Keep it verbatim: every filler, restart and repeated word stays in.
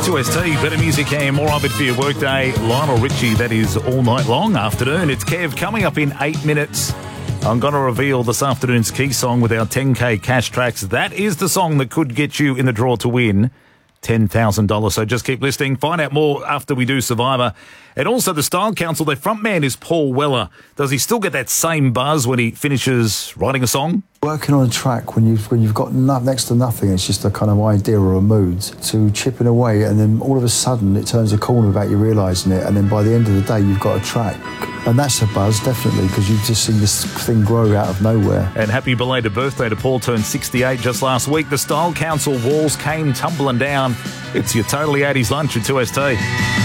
two S T, better music and more of it for your workday. Lionel Richie, that is all night long afternoon. It's Kev coming up in eight minutes. I'm going to reveal this afternoon's key song with our ten K cash tracks. That is the song that could get you in the draw to win ten thousand dollars. So just keep listening. Find out more after we do Survivor. And also the Style Council, their frontman is Paul Weller. Does he still get that same buzz when he finishes writing a song? Working on a track when you've, when you've got no, next to nothing, it's just a kind of idea or a mood, to chipping away, and then all of a sudden it turns a corner without you realising it, and then by the end of the day you've got a track. And that's a buzz, definitely, because you've just seen this thing grow out of nowhere. And happy belated birthday to Paul, turned sixty-eight just last week. The Style Council walls came tumbling down. It's your Totally eighties lunch at two S T.